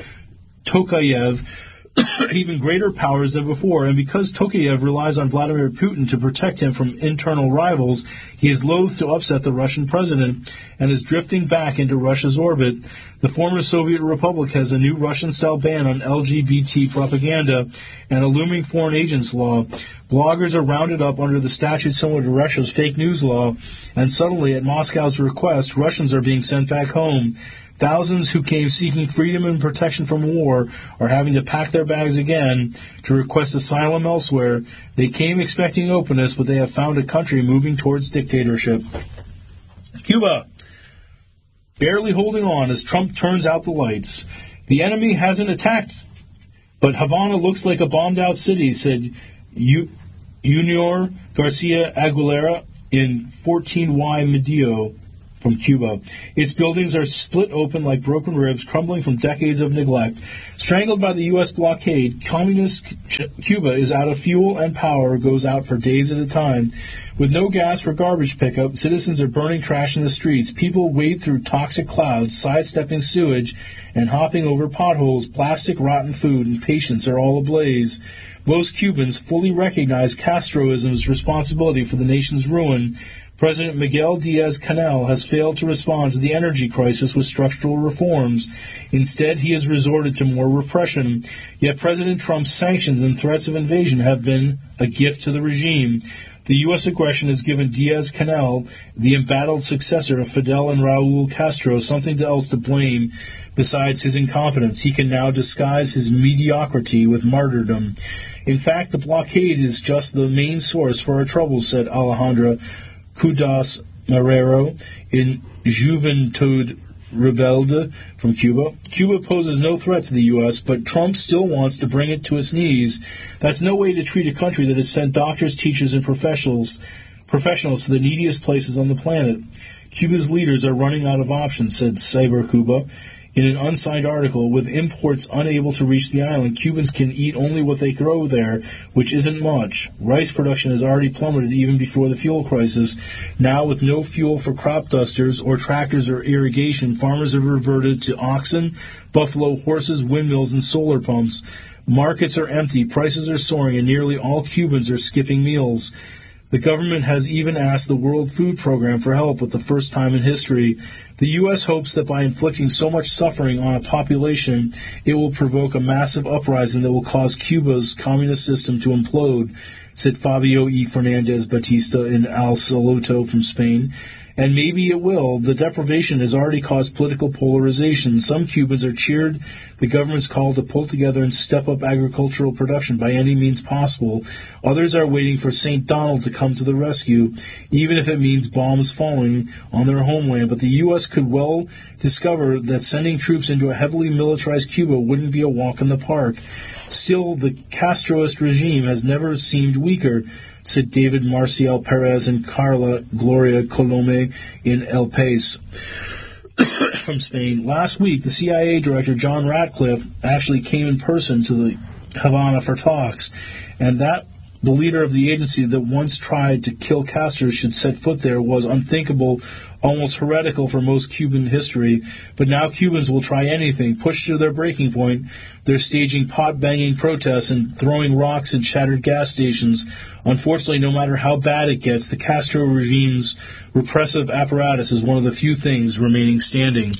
Tokayev even greater powers than before, and because Tokayev relies on Vladimir Putin to protect him from internal rivals, he is loath to upset the Russian president and is drifting back into Russia's orbit. The former Soviet Republic has a new Russian-style ban on L G B T propaganda and a looming foreign agents law. Bloggers are rounded up under the statute similar to Russia's fake news law, and suddenly, at Moscow's request, Russians are being sent back home. Thousands who came seeking freedom and protection from war are having to pack their bags again to request asylum elsewhere. They came expecting openness, but they have found a country moving towards dictatorship. Cuba, barely holding on as Trump turns out the lights. The enemy hasn't attacked, but Havana looks like a bombed-out city, said U- Junior Garcia Aguilera in fourteen Y Medio from Cuba. Its buildings are split open like broken ribs, crumbling from decades of neglect. Strangled by the U S blockade, communist Cuba is out of fuel and power goes out for days at a time. With no gas for garbage pickup, citizens are burning trash in the streets. People wade through toxic clouds, sidestepping sewage, and hopping over potholes. Plastic, rotten food, and patients are all ablaze. Most Cubans fully recognize Castroism's responsibility for the nation's ruin. President Miguel Diaz-Canel has failed to respond to the energy crisis with structural reforms. Instead, he has resorted to more repression. Yet President Trump's sanctions and threats of invasion have been a gift to the regime. The U S aggression has given Diaz-Canel, the embattled successor of Fidel and Raul Castro, something else to blame besides his incompetence. He can now disguise his mediocrity with martyrdom. In fact, the blockade is just the main source for our troubles, said Alejandra Cudas Marrero in Juventud Rebelde from Cuba. Cuba poses no threat to the U S, but Trump still wants to bring it to its knees. That's no way to treat a country that has sent doctors, teachers, and professionals professionals to the neediest places on the planet. Cuba's leaders are running out of options, said Cyber Cuba. In an unsigned article, with imports unable to reach the island, Cubans can eat only what they grow there, which isn't much. Rice production has already plummeted even before the fuel crisis. Now, with no fuel for crop dusters or tractors or irrigation, farmers have reverted to oxen, buffalo, horses, windmills, and solar pumps. Markets are empty, prices are soaring, and nearly all Cubans are skipping meals. The government has even asked the World Food Program for help for the first time in history. The U S hopes that by inflicting so much suffering on a population, it will provoke a massive uprising that will cause Cuba's communist system to implode, said Fabio E. Fernandez Batista in El Saloto from Spain. And maybe it will. The deprivation has already caused political polarization. Some Cubans are cheered the government's call to pull together and step up agricultural production by any means possible. Others are waiting for Saint Donald to come to the rescue, even if it means bombs falling on their homeland. But the U S could well discover that sending troops into a heavily militarized Cuba wouldn't be a walk in the park. Still, the Castroist regime has never seemed weaker, said David Marcial Perez and Carla Gloria Colome in El País from Spain. Last week, the C I A director John Ratcliffe actually came in person to the Havana for talks, and that the leader of the agency that once tried to kill Castro should set foot there was unthinkable, almost heretical for most Cuban history. But now Cubans will try anything, pushed to their breaking point. They're staging pot-banging protests and throwing rocks at shattered gas stations. Unfortunately, no matter how bad it gets, the Castro regime's repressive apparatus is one of the few things remaining standing.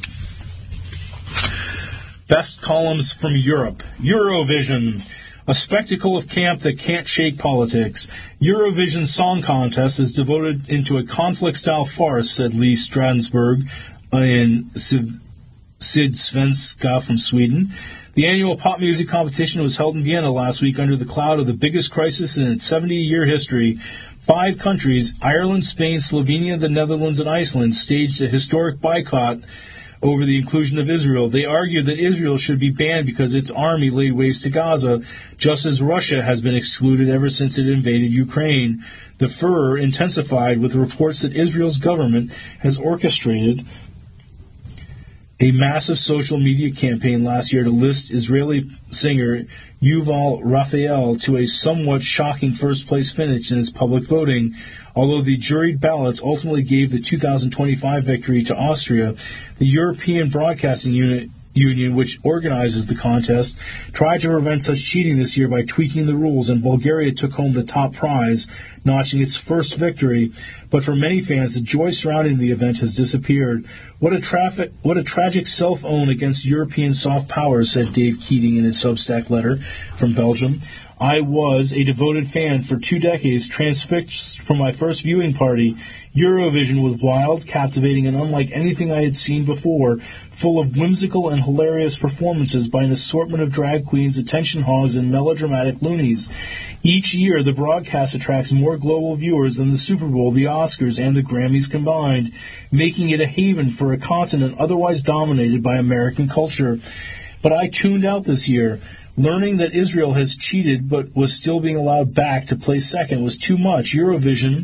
Best columns from Europe. Eurovision. A spectacle of camp that can't shake politics. Eurovision Song Contest is devoted into a conflict-style farce, said Lee Strasberg in Sid Svenska from Sweden. The annual pop music competition was held in Vienna last week under the cloud of the biggest crisis in its seventy-year history. Five countries, Ireland, Spain, Slovenia, the Netherlands, and Iceland, staged a historic boycott over the inclusion of Israel. They argued that Israel should be banned because its army laid waste to Gaza, just as Russia has been excluded ever since it invaded Ukraine. The furor intensified with reports that Israel's government has orchestrated a massive social media campaign last year to list Israeli singer Yuval Raphael to a somewhat shocking first-place finish in its public voting. Although the juried ballots ultimately gave the two thousand twenty-five victory to Austria, the European Broadcasting Unit Union, which organizes the contest, tried to prevent such cheating this year by tweaking the rules, and Bulgaria took home the top prize, notching its first victory. But for many fans, the joy surrounding the event has disappeared. What a traffic, what a tragic self-own against European soft power, said Dave Keating in his Substack letter from Belgium. I was a devoted fan for two decades, transfixed from my first viewing party. Eurovision was wild, captivating, and unlike anything I had seen before, full of whimsical and hilarious performances by an assortment of drag queens, attention hogs, and melodramatic loonies. Each year, the broadcast attracts more global viewers than the Super Bowl, the Oscars, and the Grammys combined, making it a haven for a continent otherwise dominated by American culture. But I tuned out this year. Learning that Israel has cheated but was still being allowed back to place second was too much. Eurovision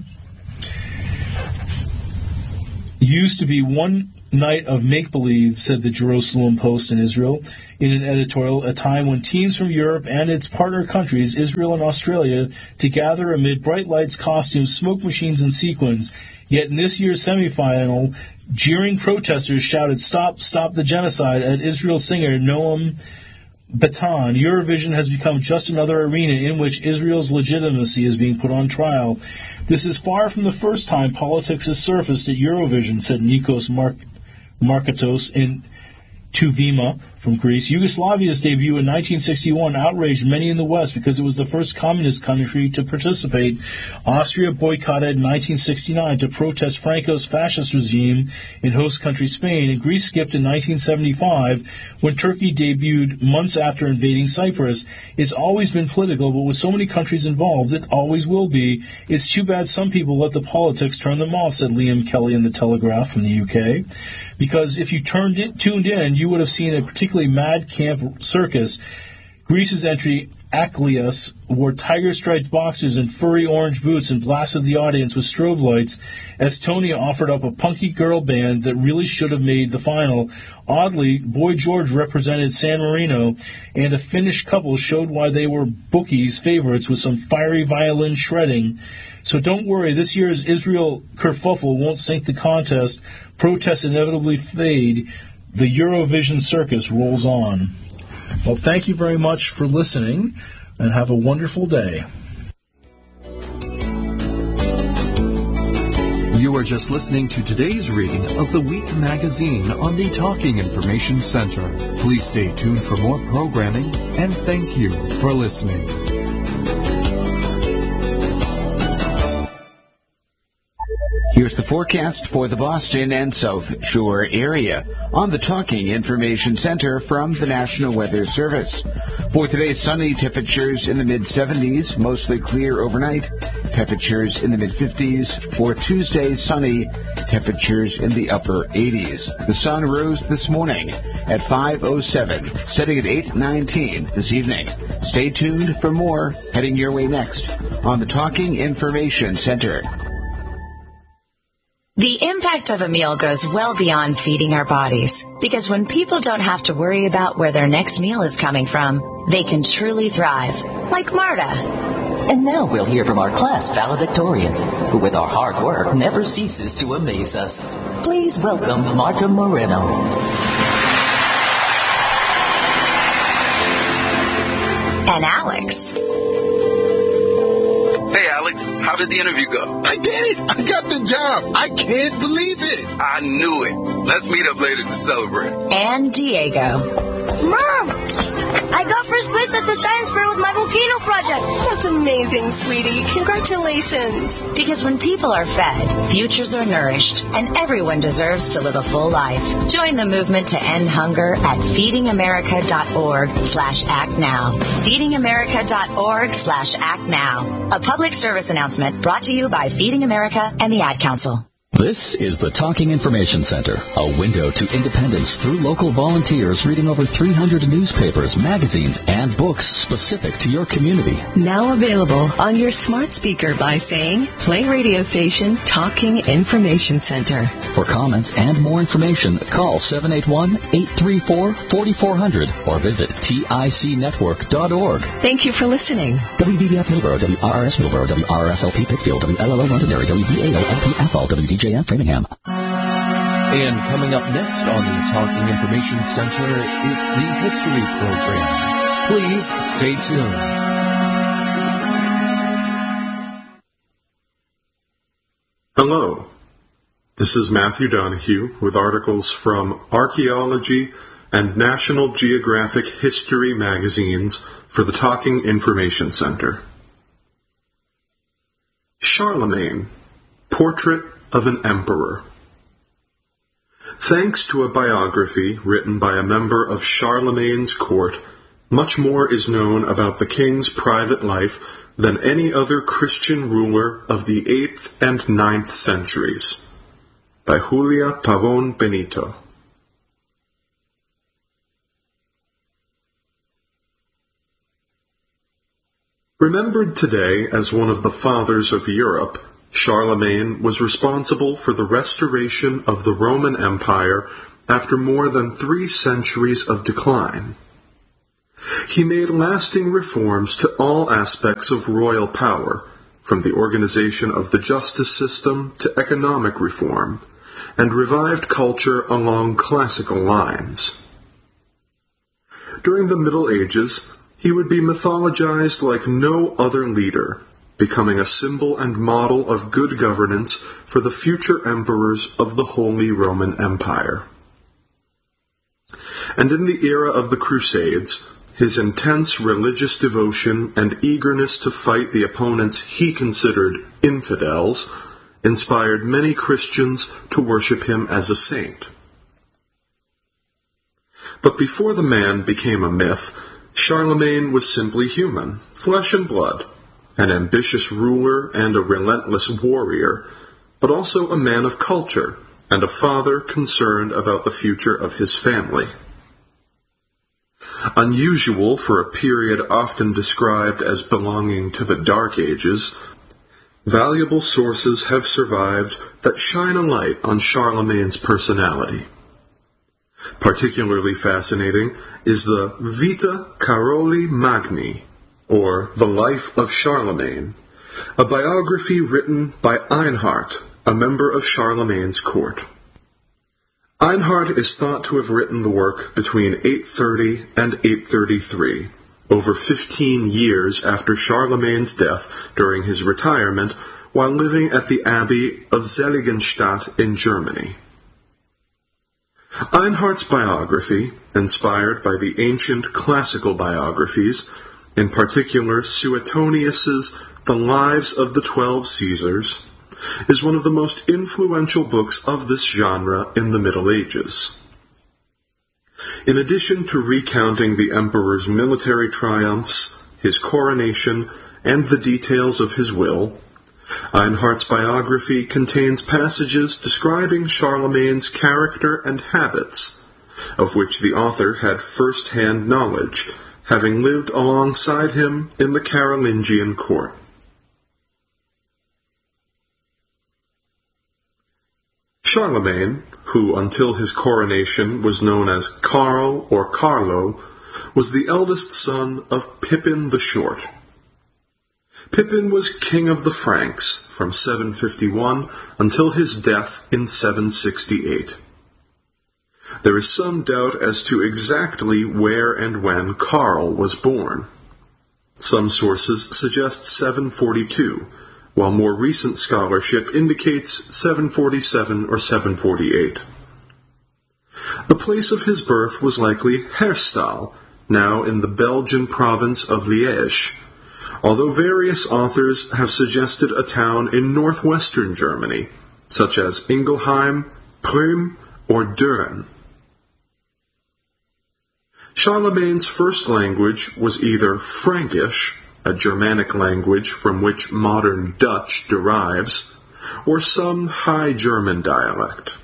used to be one night of make-believe, said the Jerusalem Post in Israel, in an editorial, a time when teams from Europe and its partner countries, Israel and Australia, to gather amid bright lights, costumes, smoke machines, and sequins. Yet in this year's semifinal, jeering protesters shouted, "Stop, stop the genocide," at Israel singer Noam Baton. Eurovision has become just another arena in which Israel's legitimacy is being put on trial. This is far from the first time politics has surfaced at Eurovision, said Nikos Mark- Markatos in Tuvima from Greece. Yugoslavia's debut in nineteen sixty-one outraged many in the West because it was the first communist country to participate. Austria boycotted in nineteen sixty-nine to protest Franco's fascist regime in host country Spain, and Greece skipped in nineteen seventy-five when Turkey debuted months after invading Cyprus. It's always been political, but with so many countries involved, it always will be. It's too bad some people let the politics turn them off, said Liam Kelly in The Telegraph from the U K. Because if you turned it, tuned in, you would have seen a particularly mad camp circus. Greece's entry, Aklios, wore tiger-striped boxers and furry orange boots and blasted the audience with strobe lights. Estonia offered up a punky girl band that really should have made the final. Oddly, Boy George represented San Marino, and a Finnish couple showed why they were bookies' favorites with some fiery violin shredding. So don't worry, this year's Israel kerfuffle won't sink the contest. Protests inevitably fade. The Eurovision circus rolls on. Well, thank you very much for listening, and have a wonderful day. You are just listening to today's reading of the Week magazine on the Talking Information Center. Please stay tuned for more programming, and thank you for listening. Here's the forecast for the Boston and South Shore area on the Talking Information Center from the National Weather Service. For today, sunny, temperatures in the mid-seventies, mostly clear overnight, temperatures in the mid-fifties. For Tuesday, sunny, temperatures in the upper eighties. The sun rose this morning at five oh seven, setting at eight nineteen this evening. Stay tuned for more heading your way next on the Talking Information Center. The impact of a meal goes well beyond feeding our bodies, because when people don't have to worry about where their next meal is coming from, they can truly thrive, like Marta. And now we'll hear from our class valedictorian, who with our hard work never ceases to amaze us. Please welcome Marta Moreno. And Alex. Hey, Alex, how did the interview go? I did it! I got the job! I can't believe it! I knew it. Let's meet up later to celebrate. And Diego. Mom! I got first place at the science fair with my volcano project. That's amazing, sweetie. Congratulations. Because when people are fed, futures are nourished, and everyone deserves to live a full life. Join the movement to end hunger at feedingamerica.org slash act now. feedingamerica.org slash act now. A public service announcement brought to you by Feeding America and the Ad Council. This is the Talking Information Center, a window to independence through local volunteers reading over three hundred newspapers, magazines, and books specific to your community. Now available on your smart speaker by saying, play radio station Talking Information Center. For comments and more information, call seven eight one, eight three four, four four zero zero or visit tic network dot org. Thank you for listening. W B B F Middleborough, W R R S Middleborough, W R R S L P Pittsfield, W L L O Londonderry, W D A O L P Athol, W D J F Framingham. And coming up next on the Talking Information Center, it's the History Program. Please stay tuned. Hello, this is Matthew Donahue with articles from Archaeology and National Geographic History magazines for the Talking Information Center. Charlemagne, Portrait of an Emperor. Thanks to a biography written by a member of Charlemagne's court, much more is known about the king's private life than any other Christian ruler of the eighth and ninth centuries. By Julia Pavón Benito. Remembered today as one of the fathers of Europe, Charlemagne was responsible for the restoration of the Roman Empire after more than three centuries of decline. He made lasting reforms to all aspects of royal power, from the organization of the justice system to economic reform, and revived culture along classical lines. During the Middle Ages, he would be mythologized like no other leader, becoming a symbol and model of good governance for the future emperors of the Holy Roman Empire. And in the era of the Crusades, his intense religious devotion and eagerness to fight the opponents he considered infidels inspired many Christians to worship him as a saint. But before the man became a myth, Charlemagne was simply human, flesh and blood, an ambitious ruler and a relentless warrior, but also a man of culture and a father concerned about the future of his family. Unusual for a period often described as belonging to the Dark Ages, valuable sources have survived that shine a light on Charlemagne's personality. Particularly fascinating is the Vita Caroli Magni, or The Life of Charlemagne, a biography written by Einhard, a member of Charlemagne's court. Einhard is thought to have written the work between eight thirty and eight thirty-three, over fifteen years after Charlemagne's death during his retirement while living at the Abbey of Seligenstadt in Germany. Einhard's biography, inspired by the ancient classical biographies, in particular Suetonius's The Lives of the Twelve Caesars, is one of the most influential books of this genre in the Middle Ages. In addition to recounting the emperor's military triumphs, his coronation, and the details of his will, Einhard's biography contains passages describing Charlemagne's character and habits, of which the author had first-hand knowledge, having lived alongside him in the Carolingian court. Charlemagne, who until his coronation was known as Karl or Carlo, was the eldest son of Pippin the Short. Pippin was king of the Franks from seven fifty-one until his death in seven sixty-eight. There is some doubt as to exactly where and when Karl was born. Some sources suggest seven forty-two, while more recent scholarship indicates seven forty-seven or seven forty-eight. The place of his birth was likely Herstal, now in the Belgian province of Liège, although various authors have suggested a town in northwestern Germany, such as Ingelheim, Prüm, or Düren. Charlemagne's first language was either Frankish, a Germanic language from which modern Dutch derives, or some High German dialect.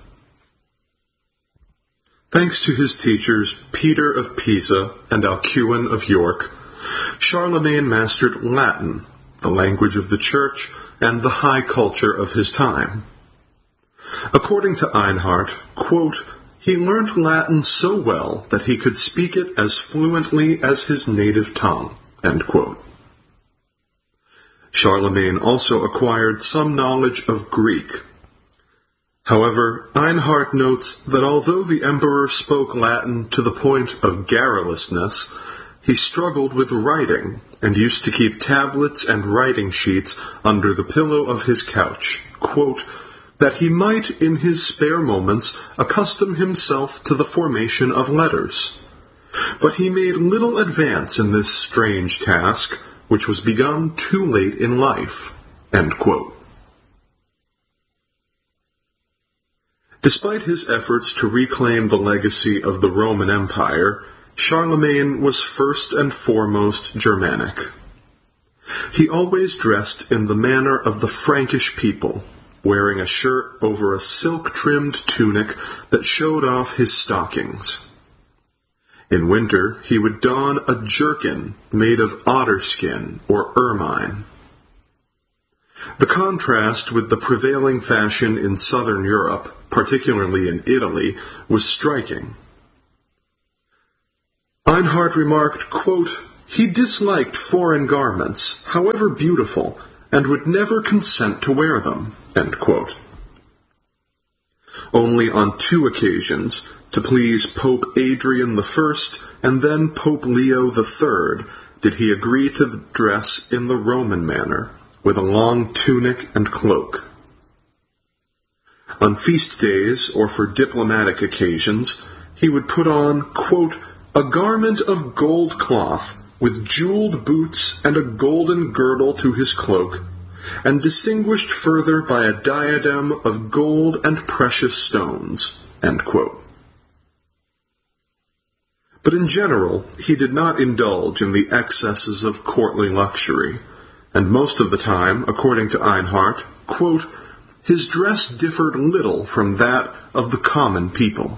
Thanks to his teachers Peter of Pisa and Alcuin of York, Charlemagne mastered Latin, the language of the Church and the high culture of his time. According to Einhart, quote, he learnt Latin so well that he could speak it as fluently as his native tongue, end quote. Charlemagne also acquired some knowledge of Greek. However, Einhart notes that although the emperor spoke Latin to the point of garrulousness, he struggled with writing and used to keep tablets and writing sheets under the pillow of his couch, quote, that he might in his spare moments accustom himself to the formation of letters. But he made little advance in this strange task, which was begun too late in life, end quote. Despite his efforts to reclaim the legacy of the Roman Empire, Charlemagne was first and foremost Germanic. He always dressed in the manner of the Frankish people, wearing a shirt over a silk-trimmed tunic that showed off his stockings. In winter, he would don a jerkin made of otter skin or ermine. The contrast with the prevailing fashion in southern Europe, particularly in Italy, was striking. Einhart remarked, quote, he disliked foreign garments, however beautiful, and would never consent to wear them, end quote. Only on two occasions, to please Pope Adrian the First and then Pope Leo the Third, did he agree to dress in the Roman manner, with a long tunic and cloak. On feast days, or for diplomatic occasions, he would put on, quote, a garment of gold cloth, with jeweled boots and a golden girdle to his cloak, and distinguished further by a diadem of gold and precious stones, end quote. But in general, he did not indulge in the excesses of courtly luxury, and most of the time, according to Einhart, quote, his dress differed little from that of the common people.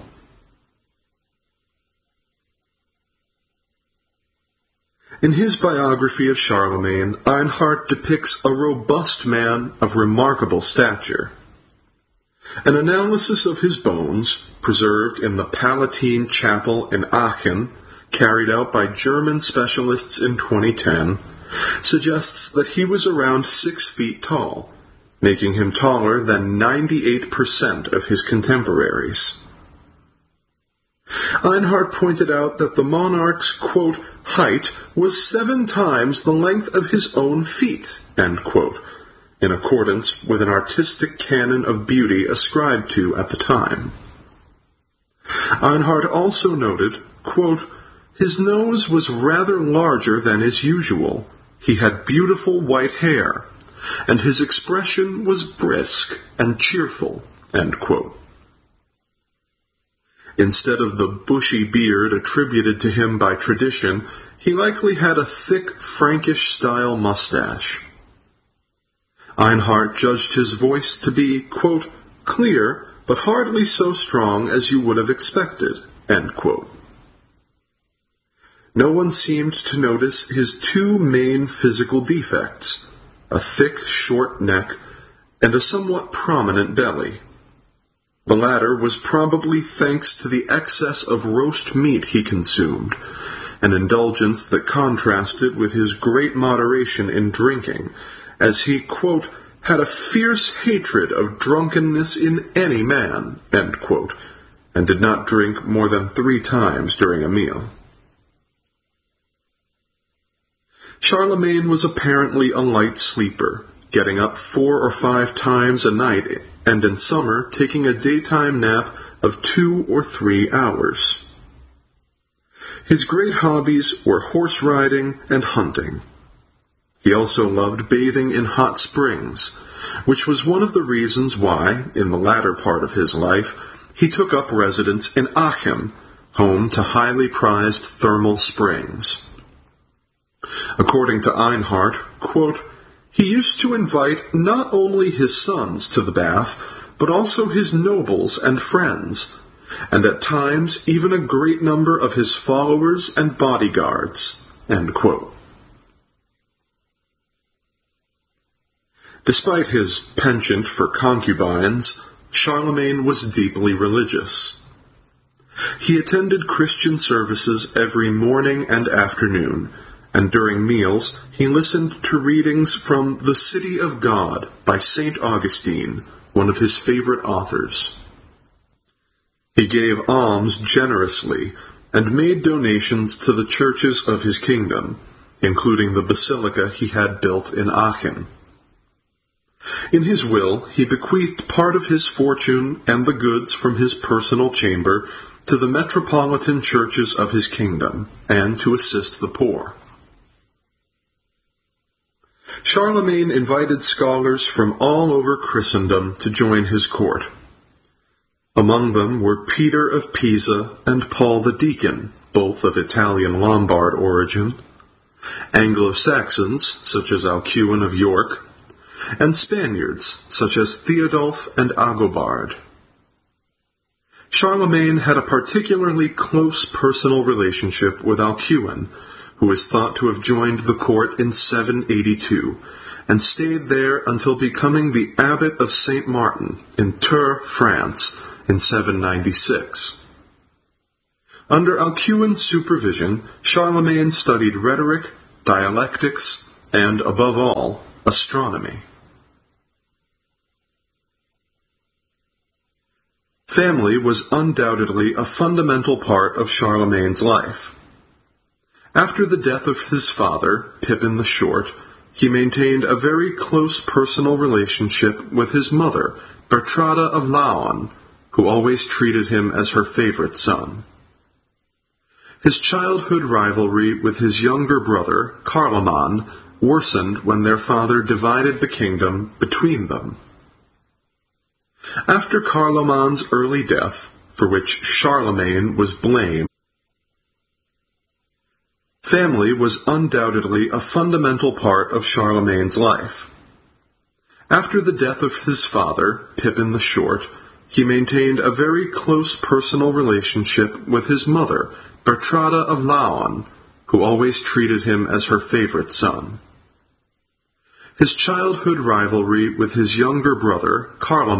In his biography of Charlemagne, Einhart depicts a robust man of remarkable stature. An analysis of his bones, preserved in the Palatine Chapel in Aachen, carried out by German specialists in twenty ten, suggests that he was around six feet tall, making him taller than ninety-eight percent of his contemporaries. Einhart pointed out that the monarch's, quote, height was seven times the length of his own feet, end quote, in accordance with an artistic canon of beauty ascribed to at the time. Einhart also noted, quote, his nose was rather larger than is usual, he had beautiful white hair, and his expression was brisk and cheerful, end quote. Instead of the bushy beard attributed to him by tradition, he likely had a thick Frankish-style mustache. Einhart judged his voice to be, quote, clear, but hardly so strong as you would have expected, end quote. No one seemed to notice his two main physical defects, a thick, short neck and a somewhat prominent belly. The latter was probably thanks to the excess of roast meat he consumed, an indulgence that contrasted with his great moderation in drinking, as he, quote, had a fierce hatred of drunkenness in any man, end quote, and did not drink more than three times during a meal. Charlemagne was apparently a light sleeper, getting up four or five times a night, and in summer taking a daytime nap of two or three hours. His great hobbies were horse riding and hunting. He also loved bathing in hot springs, which was one of the reasons why, in the latter part of his life, he took up residence in Aachen, home to highly prized thermal springs. According to Einhart, quote, He used to invite not only his sons to the bath, but also his nobles and friends, and at times even a great number of his followers and bodyguards." End quote. Despite his penchant for concubines, Charlemagne was deeply religious. He attended Christian services every morning and afternoon, and during meals he listened to readings from The City of God by Saint Augustine, one of his favorite authors. He gave alms generously and made donations to the churches of his kingdom, including the basilica he had built in Aachen. In his will, he bequeathed part of his fortune and the goods from his personal chamber to the metropolitan churches of his kingdom, and to assist the poor. Charlemagne invited scholars from all over Christendom to join his court. Among them were Peter of Pisa and Paul the Deacon, both of Italian Lombard origin, Anglo-Saxons, such as Alcuin of York, and Spaniards, such as Theodulf and Agobard. Charlemagne had a particularly close personal relationship with Alcuin, who is thought to have joined the court in seven eighty-two, and stayed there until becoming the abbot of Saint Martin in Tours, France, in seven ninety-six. Under Alcuin's supervision, Charlemagne studied rhetoric, dialectics, and, above all, astronomy. Family was undoubtedly a fundamental part of Charlemagne's life. After the death of his father, Pippin the Short, he maintained a very close personal relationship with his mother, Bertrada of Laon, who always treated him as her favorite son. His childhood rivalry with his younger brother, Carloman, worsened when their father divided the kingdom between them. After Carloman's early death, for which Charlemagne was blamed, family was undoubtedly a fundamental part of Charlemagne's life. After the death of his father, Pippin the Short, he maintained a very close personal relationship with his mother, Bertrada of Laon, who always treated him as her favorite son. His childhood rivalry with his younger brother, Carloman,